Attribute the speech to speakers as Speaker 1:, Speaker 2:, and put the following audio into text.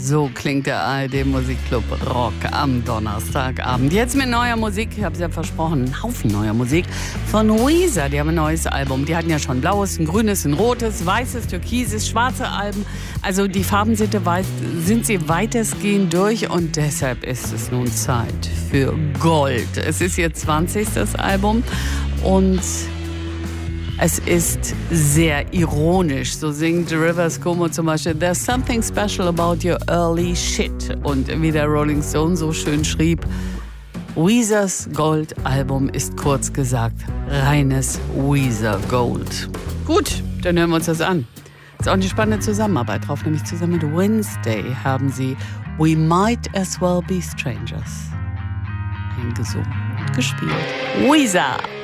Speaker 1: So klingt der ARD-Musikclub Rock am Donnerstagabend. Jetzt mit neuer Musik, ich habe es ja versprochen, ein Haufen neuer Musik von Weezer. Die haben ein neues Album. Die hatten ja schon ein blaues, ein grünes, ein rotes, weißes, türkises, schwarze Alben. Also die Farben sind sie weitestgehend durch und deshalb ist es nun Zeit für Gold. Es ist ihr 20. Album und es ist sehr ironisch. So singt Rivers Cuomo zum Beispiel: There's something special about your early shit. Und wie der Rolling Stone so schön schrieb, Weezers Gold-Album ist kurz gesagt reines Weezer Gold. Gut, dann hören wir uns das an. Ist auch eine spannende Zusammenarbeit drauf, nämlich zusammen mit Wednesday haben sie We Might As Well Be Strangers eingesungen und gespielt. Weezer!